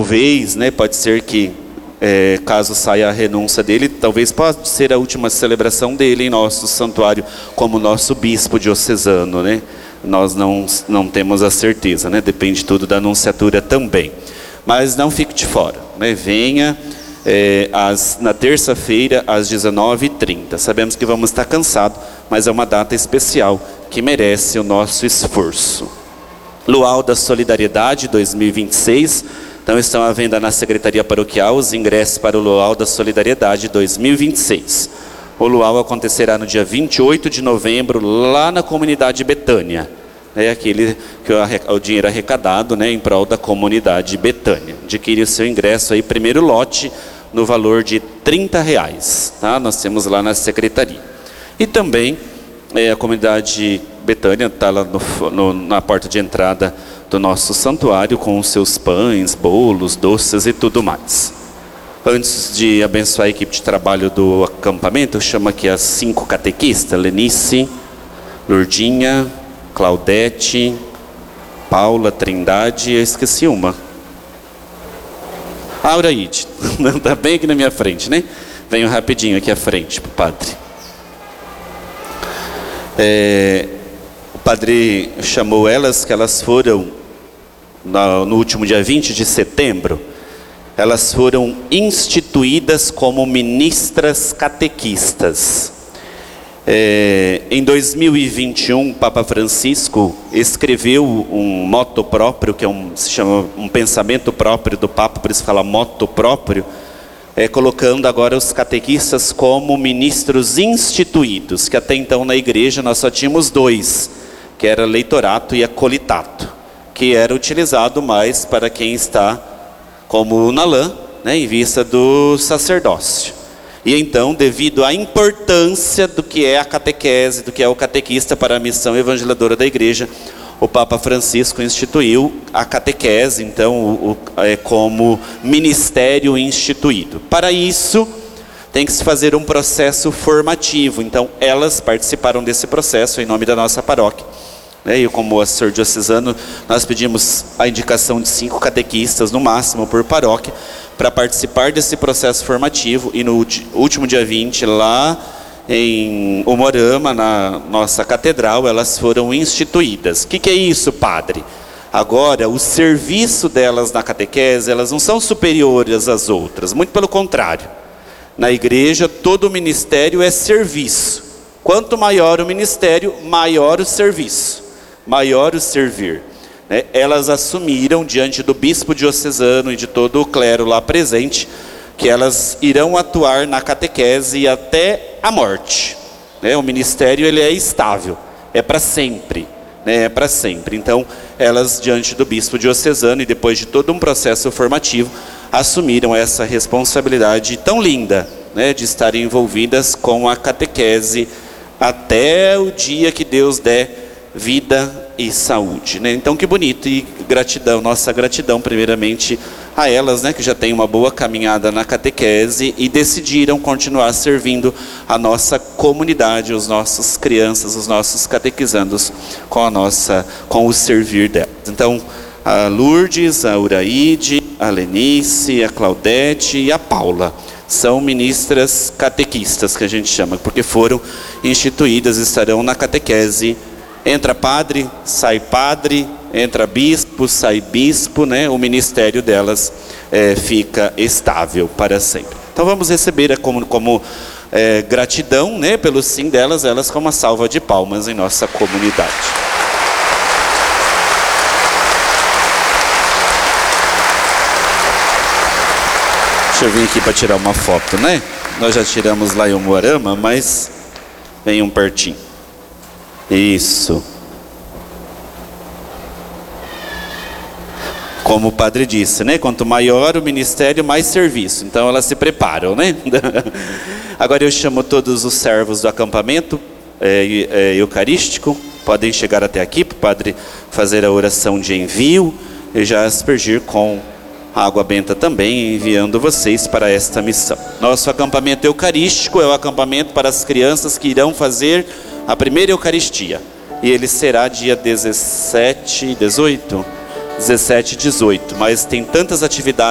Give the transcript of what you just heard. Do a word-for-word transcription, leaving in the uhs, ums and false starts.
talvez, né, pode ser que, é, caso saia a renúncia dele, talvez pode ser a última celebração dele em nosso santuário como nosso bispo diocesano, né? Nós não, não temos a certeza, né? Depende tudo da anunciatura também. Mas não fique de fora, né? Venha é, às, na terça-feira às dezenove e trinta. Sabemos que vamos estar cansados, mas é uma data especial que merece o nosso esforço. Luau da Solidariedade dois mil e vinte e seis. Então estão à venda na Secretaria Paroquial os ingressos para o Luau da Solidariedade dois mil e vinte e seis. O Luau acontecerá no dia vinte e oito de novembro, lá na comunidade Betânia. É aquele que o, o dinheiro arrecadado, né, em prol da comunidade Betânia. Adquire o seu ingresso aí, primeiro lote, no valor de trinta reais. Tá? Nós temos lá na Secretaria. E também é, a comunidade Betânia está lá no, no, na porta de entrada do nosso santuário, com os seus pães, bolos, doces e tudo mais. Antes de abençoar a equipe de trabalho do acampamento, eu chamo aqui as cinco catequistas: Lenice, Lourdinha, Claudete, Paula, Trindade, eu esqueci uma. Auraíde, está bem aqui na minha frente, né? Venho rapidinho aqui à frente para o padre. É, o padre chamou elas, que elas foram, no, no último dia vinte de setembro, elas foram instituídas como ministras catequistas. É, em dois mil e vinte e um, Papa Francisco escreveu um motto próprio, que é um, se chama um pensamento próprio do Papa, por isso fala motto próprio, é, colocando agora os catequistas como ministros instituídos, que até então na igreja nós só tínhamos dois, que era leitorato e acolitato, que era utilizado mais para quem está como na lã, né, em vista do sacerdócio. E então, devido à importância do que é a catequese, do que é o catequista para a missão evangelizadora da igreja, o Papa Francisco instituiu a catequese, então, o, o, é, como ministério instituído. Para isso, tem que se fazer um processo formativo. Então, elas participaram desse processo em nome da nossa paróquia. E eu, como assessor diocesano, nós pedimos a indicação de cinco catequistas, no máximo, por paróquia, para participar desse processo formativo. E no último dia vinte, lá em Umuarama, na nossa catedral, elas foram instituídas. O que, que é isso, padre? Agora, o serviço delas na catequese, elas não são superiores às outras, muito pelo contrário. Na igreja, todo o ministério é serviço. Quanto maior o ministério, maior o serviço. Maior o servir, né? Elas assumiram diante do bispo diocesano e de todo o clero lá presente, que elas irão atuar na catequese até a morte, né? O ministério, ele é estável, é para sempre, né? É para sempre. Então elas, diante do bispo diocesano e depois de todo um processo formativo, assumiram essa responsabilidade tão linda, né, de estarem envolvidas com a catequese até o dia que Deus der vida e saúde, né? Então, que bonito, e gratidão, nossa gratidão primeiramente a elas, né, que já têm uma boa caminhada na catequese e decidiram continuar servindo a nossa comunidade, os nossos crianças, os nossos catequizandos com a nossa, com o servir delas. Então, a Lourdes, a Uraide, a Lenice, a Claudete e a Paula são ministras catequistas, que a gente chama, porque foram instituídas, estarão na catequese. Entra padre, sai padre, entra bispo, sai bispo, né? O ministério delas é, fica estável para sempre. Então vamos receber como, como é, gratidão, né, pelo sim delas, elas com uma salva de palmas em nossa comunidade. Deixa eu vir aqui para tirar uma foto, né? Nós já tiramos lá em Umuarama, mas venham pertinho. Isso. Como o padre disse, né? Quanto maior o ministério, mais serviço. Então elas se preparam, né? Agora eu chamo todos os servos do acampamento é, é, eucarístico. Podem chegar até aqui para o padre fazer a oração de envio e já aspergir com água benta também, enviando vocês para esta missão. Nosso acampamento eucarístico é o acampamento para as crianças que irão fazer a primeira Eucaristia, e ele será dia dezessete, dezoito, dezessete e dezoito, mas tem tantas atividades